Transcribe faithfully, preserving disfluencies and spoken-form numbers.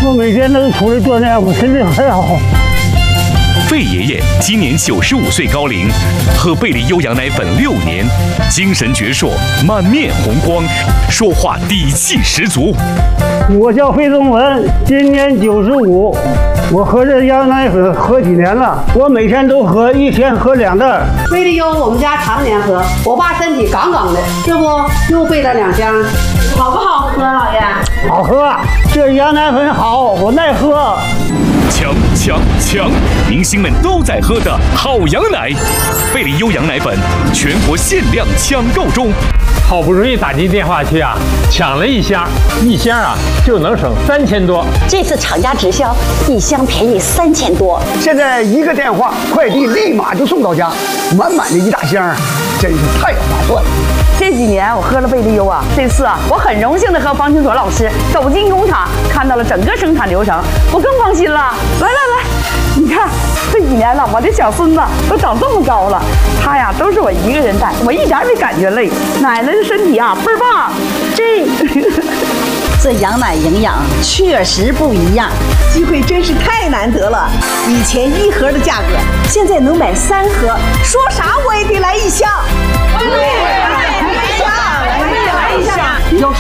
我每天都出来锻炼，我身体很好。 费爷爷今年九十五岁高龄，喝贝利优羊奶粉六年，精神矍铄，满面红光，说话底气十足。 我叫费宗文，今年九十五，我喝这羊奶粉喝几年了？我每天都喝，一天喝两袋。 贝利优我们家常年喝，我爸身体杠杠的，这不又备了两箱，好不好喝，老爷？ 好喝，这羊奶粉好，我耐喝。 强强强！明星们都在喝的好羊奶，贝利优羊奶粉全国限量抢购中。 好不容易打进电话去啊，抢了一箱，一箱啊就能省三千多。 这次厂家直销，一箱便宜三千多。 现在一个电话，快递立马就送到家，满满的一大箱，真是太划算了。 这几年我喝了贝利优啊，这次啊，我很荣幸的和方清所老师走进工厂，看到了整个生产流程，我更放心了。来来来，你看这几年了，我的小孙子都长这么高了，他呀都是我一个人带，我一点也没感觉累。奶奶的身体啊倍儿棒，这这羊奶营养确实不一样， 机会真是太难得了。以前一盒的价格，现在能买三盒，说啥我也得来一箱。对，来一箱，来一箱。